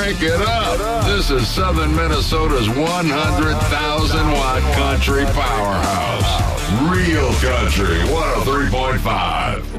Crank it up. This is Southern Minnesota's 100,000-watt country powerhouse. Real Country 103.5.